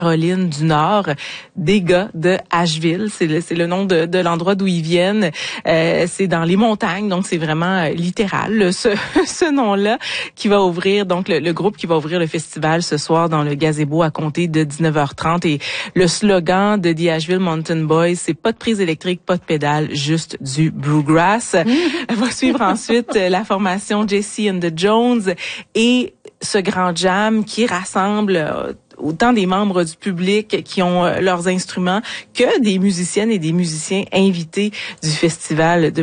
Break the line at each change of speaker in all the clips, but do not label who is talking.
Caroline du Nord, des gars de Asheville, c'est le nom de l'endroit d'où ils viennent. C'est dans les montagnes, donc c'est vraiment littéral ce nom-là qui va ouvrir donc le groupe qui va ouvrir le festival ce soir dans le gazebo à compter de 19h30 et le slogan de The Asheville Mountain Boys, c'est pas de prise électrique, pas de pédale, juste du bluegrass. Va suivre ensuite la formation Jesse and the Jones et ce grand jam qui rassemble autant des membres du public qui ont leurs instruments que des musiciennes et des musiciens invités du festival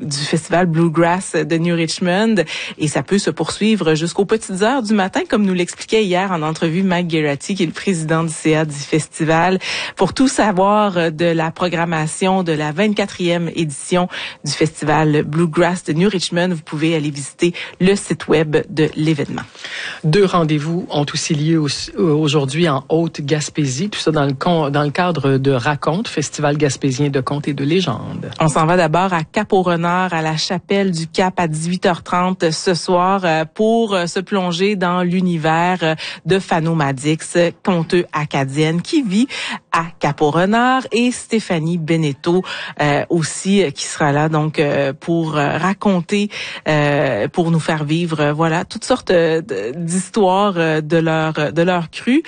Bluegrass de New Richmond. Et ça peut se poursuivre jusqu'aux petites heures du matin, comme nous l'expliquait hier en entrevue Mike Geraghty, qui est le président du CA du festival. Pour tout savoir de la programmation de la 24e édition du festival Bluegrass de New Richmond, vous pouvez aller visiter le site web de l'événement.
2 rendez-vous ont aussi lieu aujourd'hui en Haute-Gaspésie, tout ça dans le cadre de Raconte, Festival gaspésien de contes et de légendes.
On s'en va d'abord à Cap-au-Renard, à la chapelle du Cap à 18h30 ce soir pour se plonger dans l'univers de Fano Madix, conteuse acadienne qui vit à Cap-au-Renard, et Stéphanie Beneteau aussi qui sera là donc pour raconter, pour nous faire vivre toutes sortes d'histoires de leur crue.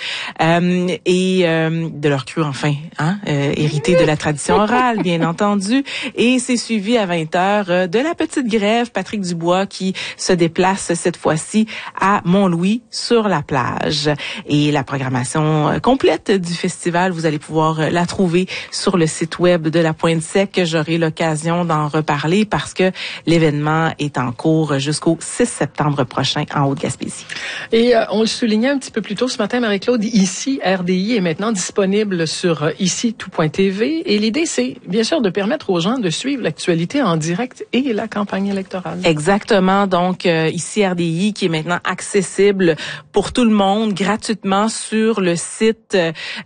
Et de leur crue héritée de la tradition orale, bien entendu. Et c'est suivi à 20h de la petite grève Patrick Dubois qui se déplace cette fois-ci à Mont-Louis sur la plage. Et la programmation complète du festival, vous allez pouvoir la trouver sur le site web de la Pointe-Sec. J'aurai l'occasion d'en reparler parce que l'événement est en cours jusqu'au 6 septembre prochain en Haute-Gaspésie.
Et on le soulignait un petit peu plus tôt ce matin, Marie-Claude, ici, RDI est maintenant disponible sur ici-tout.tv et l'idée, c'est bien sûr de permettre aux gens de suivre l'actualité en direct et la campagne électorale.
Exactement. Donc, ici, RDI qui est maintenant accessible pour tout le monde gratuitement sur le site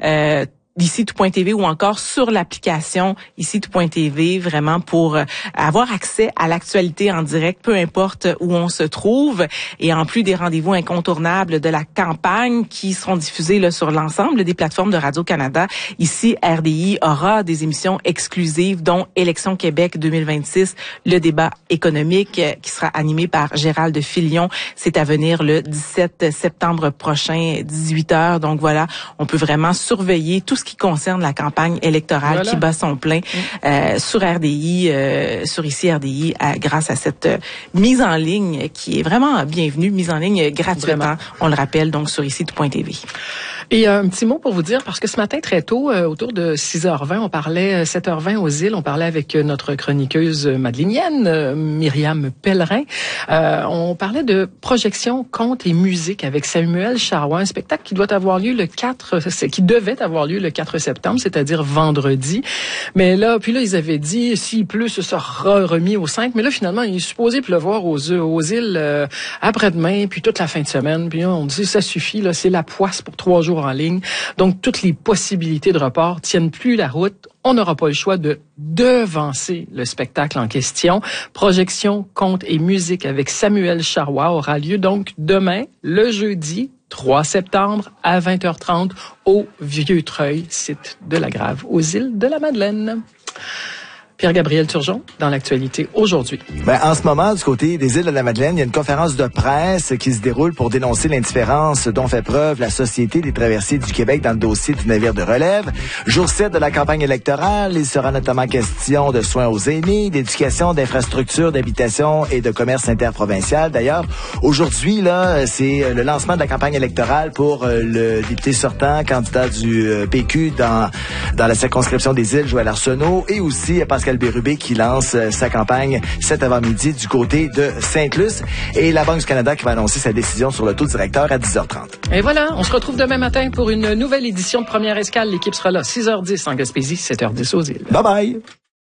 ici-tout.tv ou encore sur l'application ici-tout.tv, vraiment pour avoir accès à l'actualité en direct, peu importe où on se trouve. Et en plus des rendez-vous incontournables de la campagne qui seront diffusés là, sur l'ensemble des plateformes de Radio-Canada, ici, RDI aura des émissions exclusives, dont Élections Québec 2026, le débat économique qui sera animé par Gérald Filion. C'est à venir le 17 septembre prochain, 18h. Donc voilà, on peut vraiment surveiller tout ce qui concerne la campagne électorale qui bat son plein sur RDI, sur ici RDI, grâce à cette mise en ligne qui est vraiment bienvenue, mise en ligne gratuitement. On le rappelle donc sur ici-tout.tv.
Et un petit mot pour vous dire, parce que ce matin très tôt, autour de 6h20, on parlait 7h20 aux îles, on parlait avec notre chroniqueuse madélinienne, Myriam Pellerin. On parlait de projection, contes et musique avec Samuel Charrois, un spectacle qui devait avoir lieu le 4 septembre, c'est-à-dire vendredi. Mais là, ils avaient dit, s'il pleut, ce sera remis au 5. Mais là, finalement, il est supposé pleuvoir aux îles après-demain, puis toute la fin de semaine. Puis on dit, ça suffit, là, c'est la poisse pour 3 jours en ligne. Donc, toutes les possibilités de report tiennent plus la route. On n'aura pas le choix de devancer le spectacle en question. Projection, contes et musique avec Samuel Charrois aura lieu donc demain, le jeudi 3 septembre à 20h30 au Vieux-Treuil, site de la Grave, aux îles de la Madeleine. Pierre-Gabriel Turgeon, dans l'actualité aujourd'hui.
En ce moment, du côté des îles de la Madeleine, il y a une conférence de presse qui se déroule pour dénoncer l'indifférence dont fait preuve la Société des traversiers du Québec dans le dossier du navire de relève. Jour 7 de la campagne électorale, il sera notamment question de soins aux aînés, d'éducation, d'infrastructures, d'habitation et de commerce interprovincial. D'ailleurs, aujourd'hui, là, c'est le lancement de la campagne électorale pour le député sortant, candidat du PQ dans la circonscription des îles, Joël Arsenault, et aussi Pascal Bérubé qui lance sa campagne cet avant-midi du côté de Sainte-Luce, et la Banque du Canada qui va annoncer sa décision sur le taux directeur à 10h30.
Et voilà, on se retrouve demain matin pour une nouvelle édition de Première Escale. L'équipe sera là 6h10 en Gaspésie, 7h10 aux îles.
Bye bye!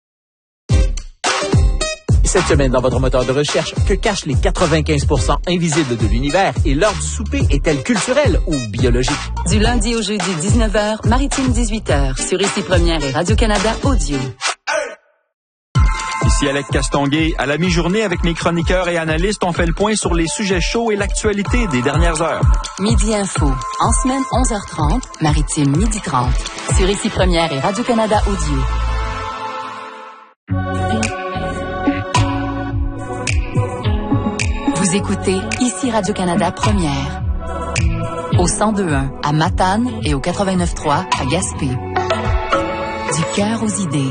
Cette semaine, dans votre moteur de recherche, que cachent les 95% invisibles de l'univers et l'heure du souper est-elle culturelle ou biologique?
Du lundi au jeudi, 19h, Maritime 18h, sur Ici Première et Radio-Canada Audio.
Ici Alec Castonguay. À la mi-journée, avec mes chroniqueurs et analystes, on fait le point sur les sujets chauds et l'actualité des dernières heures.
Midi Info. En semaine, 11h30, Maritime, 12h30. Sur Ici Première et Radio-Canada Audio. Vous écoutez Ici Radio-Canada Première. Au 102.1 à Matane et au 89.3 à Gaspé. Du cœur aux idées.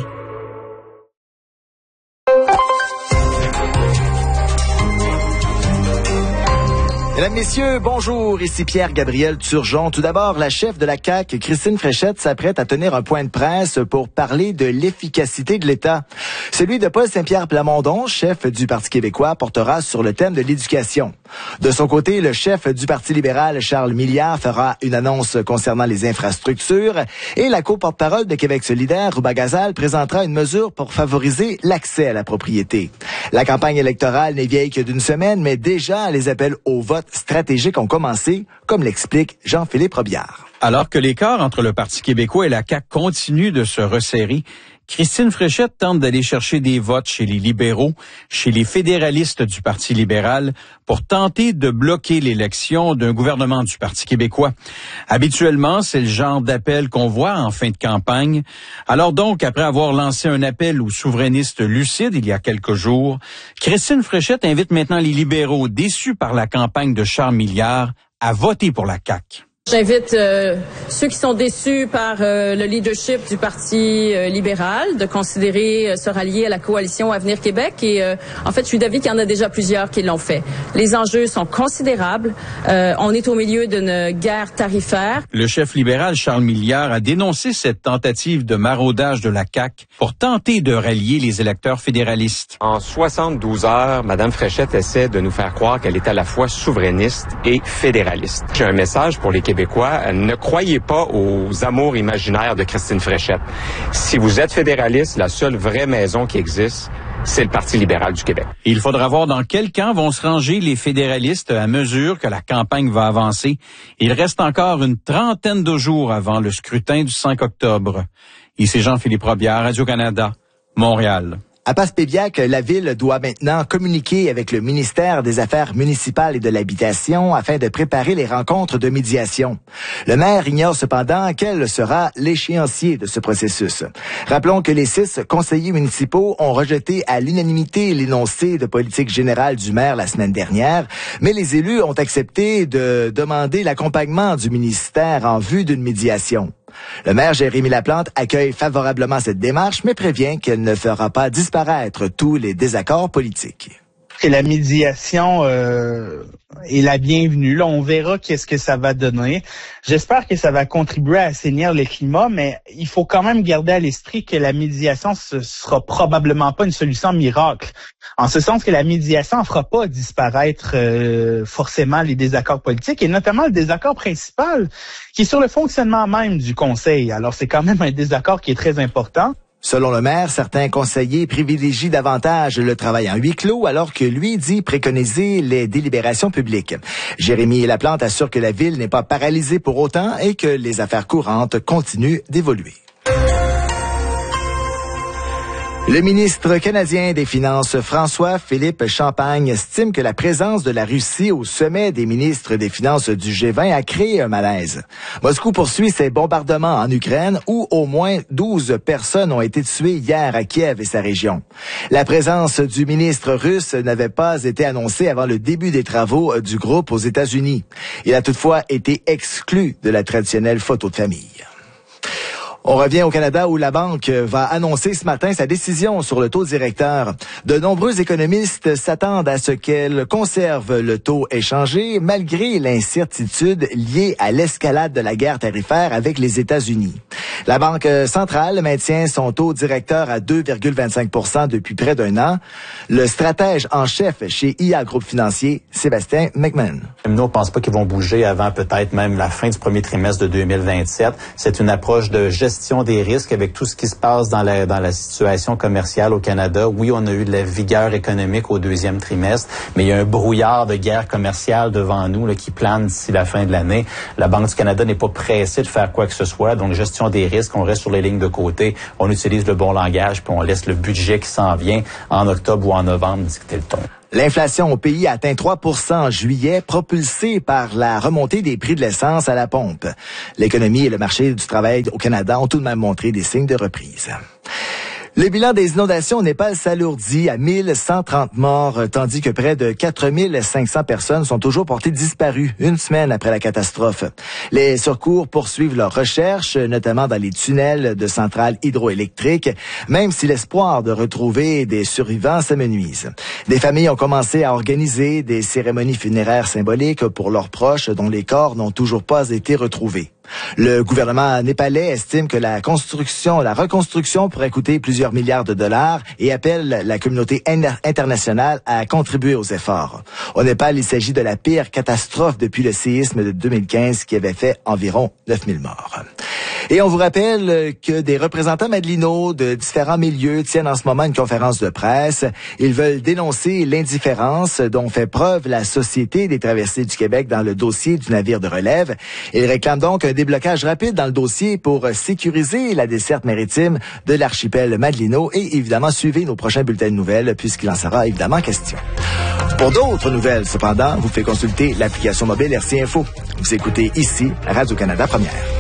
Mesdames, Messieurs, bonjour. Ici Pierre-Gabriel Turgeon. Tout d'abord, la chef de la CAQ, Christine Fréchette, s'apprête à tenir un point de presse pour parler de l'efficacité de l'État. Celui de Paul Saint-Pierre Plamondon, chef du Parti québécois, portera sur le thème de l'éducation. De son côté, le chef du Parti libéral, Charles Milliard, fera une annonce concernant les infrastructures et la co-porte-parole de Québec solidaire, Rouba Gazal, présentera une mesure pour favoriser l'accès à la propriété. La campagne électorale n'est vieille que d'une semaine, mais déjà les appels au vote stratégiques ont commencé, comme l'explique Jean-Philippe Robillard.
Alors que l'écart entre le Parti québécois et la CAQ continue de se resserrer, Christine Fréchette tente d'aller chercher des votes chez les libéraux, chez les fédéralistes du Parti libéral, pour tenter de bloquer l'élection d'un gouvernement du Parti québécois. Habituellement, c'est le genre d'appel qu'on voit en fin de campagne. Alors donc, après avoir lancé un appel aux souverainistes lucides il y a quelques jours, Christine Fréchette invite maintenant les libéraux déçus par la campagne de Charles Milliard à voter pour la CAQ.
J'invite ceux qui sont déçus par le leadership du Parti libéral de considérer se rallier à la coalition Avenir Québec. Et en fait, je suis d'avis qu'il y en a déjà plusieurs qui l'ont fait. Les enjeux sont considérables. On est au milieu d'une guerre tarifaire.
Le chef libéral Charles Milliard a dénoncé cette tentative de maraudage de la CAQ pour tenter de rallier les électeurs fédéralistes.
En 72 heures, Mme Fréchette essaie de nous faire croire qu'elle est à la fois souverainiste et fédéraliste. J'ai un message pour les Québécois. Ne croyez pas aux amours imaginaires de Christine Fréchette. Si vous êtes fédéraliste, la seule vraie maison qui existe, c'est le Parti libéral du Québec.
Il faudra voir dans quel camp vont se ranger les fédéralistes à mesure que la campagne va avancer. Il reste encore une trentaine de jours avant le scrutin du 5 octobre. Ici Jean-Philippe Robillard, Radio-Canada, Montréal.
À Passepébiac, la ville doit maintenant communiquer avec le ministère des Affaires municipales et de l'Habitation afin de préparer les rencontres de médiation. Le maire ignore cependant quel sera l'échéancier de ce processus. Rappelons que les 6 conseillers municipaux ont rejeté à l'unanimité l'énoncé de politique générale du maire la semaine dernière, mais les élus ont accepté de demander l'accompagnement du ministère en vue d'une médiation. Le maire Jérémy Laplante accueille favorablement cette démarche, mais prévient qu'elle ne fera pas disparaître tous les désaccords politiques.
Que la médiation est la bienvenue. Là, on verra qu'est-ce que ça va donner. J'espère que ça va contribuer à assainir le climat, mais il faut quand même garder à l'esprit que la médiation ce sera probablement pas une solution miracle. En ce sens que la médiation ne fera pas disparaître forcément les désaccords politiques, et notamment le désaccord principal qui est sur le fonctionnement même du Conseil. Alors, c'est quand même un désaccord qui est très important.
Selon le maire, certains conseillers privilégient davantage le travail en huis clos, alors que lui dit préconiser les délibérations publiques. Jérémy Laplante assure que la ville n'est pas paralysée pour autant et que les affaires courantes continuent d'évoluer. Le ministre canadien des Finances, François-Philippe Champagne, estime que la présence de la Russie au sommet des ministres des Finances du G20 a créé un malaise. Moscou poursuit ses bombardements en Ukraine où au moins 12 personnes ont été tuées hier à Kiev et sa région. La présence du ministre russe n'avait pas été annoncée avant le début des travaux du groupe aux États-Unis. Il a toutefois été exclu de la traditionnelle photo de famille. On revient au Canada où la banque va annoncer ce matin sa décision sur le taux directeur. De nombreux économistes s'attendent à ce qu'elle conserve le taux échangé malgré l'incertitude liée à l'escalade de la guerre tarifaire avec les États-Unis. La Banque centrale maintient son taux directeur à 2,25 % depuis près d'un an. Le stratège en chef chez IA Groupe Financier, Sébastien McMahon.
Nous, on ne pense pas qu'ils vont bouger avant peut-être même la fin du premier trimestre de 2027. C'est une approche de gestion des risques avec tout ce qui se passe dans la situation commerciale au Canada. Oui, on a eu de la vigueur économique au deuxième trimestre, mais il y a un brouillard de guerre commerciale devant nous là, qui plane d'ici la fin de l'année. La Banque du Canada n'est pas pressée de faire quoi que ce soit, donc gestion des risques. risques, on reste sur les lignes de côté, on utilise le bon langage, puis on laisse le budget qui s'en vient en octobre ou en novembre dicter le ton.
L'inflation au pays a atteint 3% en juillet, propulsée par la remontée des prix de l'essence à la pompe. L'économie et le marché du travail au Canada ont tout de même montré des signes de reprise. Le bilan des inondations au Népal s'alourdit à 1130 morts, tandis que près de 4500 personnes sont toujours portées disparues une semaine après la catastrophe. Les secours poursuivent leurs recherches, notamment dans les tunnels de centrales hydroélectriques, même si l'espoir de retrouver des survivants s'amenuise. Des familles ont commencé à organiser des cérémonies funéraires symboliques pour leurs proches dont les corps n'ont toujours pas été retrouvés. Le gouvernement népalais estime que la reconstruction pourrait coûter plusieurs milliards de dollars et appelle la communauté internationale à contribuer aux efforts. Au Népal, il s'agit de la pire catastrophe depuis le séisme de 2015 qui avait fait environ 9000 morts. Et on vous rappelle que des représentants madelinaux de différents milieux tiennent en ce moment une conférence de presse. Ils veulent dénoncer l'indifférence dont fait preuve la Société des traversiers du Québec dans le dossier du navire de relève. Ils réclament donc un déblocage rapide dans le dossier pour sécuriser la desserte maritime de l'archipel madelino et évidemment suivez nos prochains bulletins de nouvelles puisqu'il en sera évidemment question. Pour d'autres nouvelles, cependant, vous pouvez consulter l'application mobile RC Info. Vous écoutez ici Radio-Canada Première.